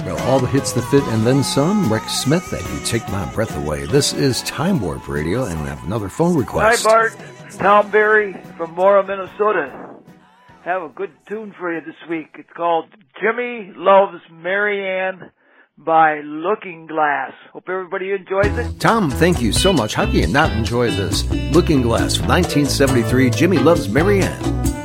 Well, all the hits that fit and then some. Rex Smith and You Take My Breath Away. This is Time Warp Radio, and we have another phone request. Hi, Bart. Tom Berry from Mora, Minnesota. Have a good tune for you this week. It's called Jimmy Loves Marianne by Looking Glass. Hope everybody enjoys it. Tom, thank you so much. How can you not enjoy this? Looking Glass from 1973, Jimmy Loves Marianne.